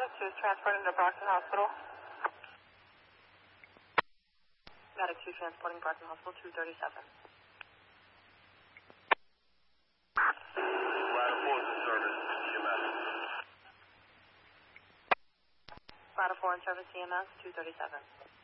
Medic 2 is transporting to Brockton Hospital. Medic 2 transporting Brockton Hospital 237. Ladder 4 is in service, CMS. Ladder 4 in service, CMS 237.